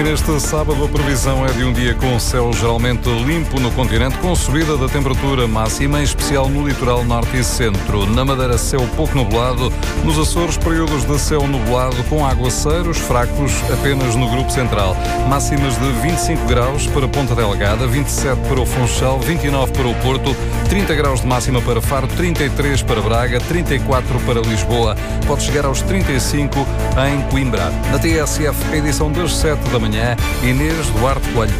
E neste sábado a previsão é de um dia com céu geralmente limpo no continente, com subida da temperatura máxima, em especial no litoral norte e centro. Na Madeira, céu pouco nublado. Nos Açores, períodos de céu nublado com aguaceiros fracos apenas no grupo central. Máximas de 25 graus para Ponta Delgada, 27 para o Funchal, 29 para o Porto, 30 graus de máxima para Faro, 33 para Braga, 34 para Lisboa. Pode chegar aos 35 em Coimbra. Na TSF, a edição das 7 da manhã, Inês Duarte Coelho.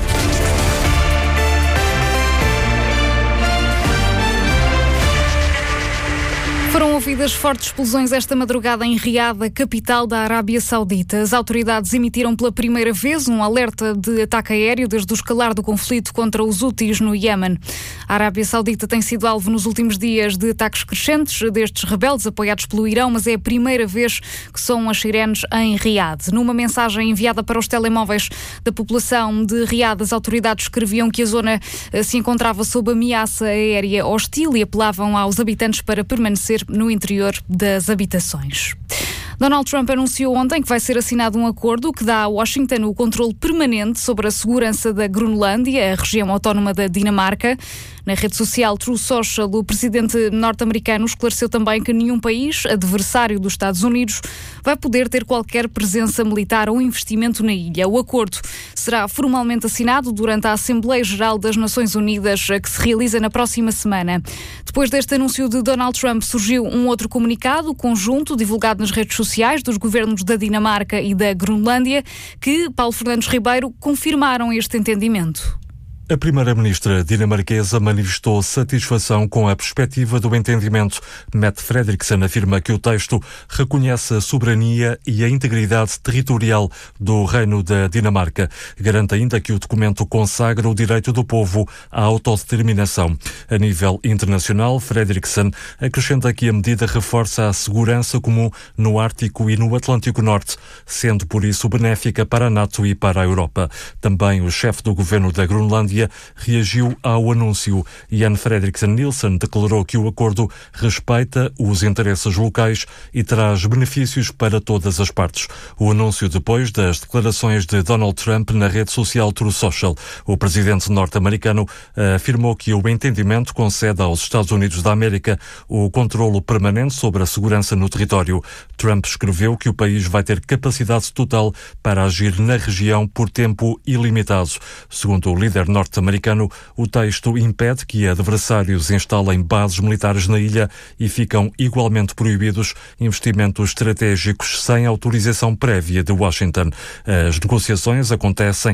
Foram ouvidas fortes explosões esta madrugada em Riad, capital da Arábia Saudita. As autoridades emitiram pela primeira vez um alerta de ataque aéreo desde o escalar do conflito contra os Houthis no Iémen. A Arábia Saudita tem sido alvo nos últimos dias de ataques crescentes destes rebeldes apoiados pelo Irão, mas é a primeira vez que soam as sirenes em Riad. Numa mensagem enviada para os telemóveis da população de Riad, as autoridades escreviam que a zona se encontrava sob ameaça aérea hostil e apelavam aos habitantes para permanecer no interior das habitações. Donald Trump anunciou ontem que vai ser assinado um acordo que dá a Washington o controle permanente sobre a segurança da Groenlândia, a região autónoma da Dinamarca. Na rede social Truth Social, o presidente norte-americano esclareceu também que nenhum país adversário dos Estados Unidos vai poder ter qualquer presença militar ou investimento na ilha. O acordo será formalmente assinado durante a Assembleia Geral das Nações Unidas, que se realiza na próxima semana. Depois deste anúncio de Donald Trump, surgiu um outro comunicado conjunto divulgado nas redes sociais dos governos da Dinamarca e da Groenlândia, que Paulo Fernandes Ribeiro confirmaram este entendimento. A primeira-ministra dinamarquesa manifestou satisfação com a perspectiva do entendimento. Mette Frederiksen afirma que o texto reconhece a soberania e a integridade territorial do Reino da Dinamarca. Garante ainda que o documento consagra o direito do povo à autodeterminação. A nível internacional, Frederiksen acrescenta que a medida reforça a segurança comum no Ártico e no Atlântico Norte, sendo por isso benéfica para a NATO e para a Europa. Também o chefe do governo da Groenlândia reagiu ao anúncio. Jan Fredriksen Nielsen declarou que o acordo respeita os interesses locais e traz benefícios para todas as partes. O anúncio depois das declarações de Donald Trump na rede social Truth Social. O presidente norte-americano afirmou que o entendimento concede aos Estados Unidos da América o controlo permanente sobre a segurança no território. Trump escreveu que o país vai ter capacidade total para agir na região por tempo ilimitado. Segundo o líder norte-americano, o texto impede que adversários instalem bases militares na ilha e ficam igualmente proibidos investimentos estratégicos sem autorização prévia de Washington. As negociações acontecem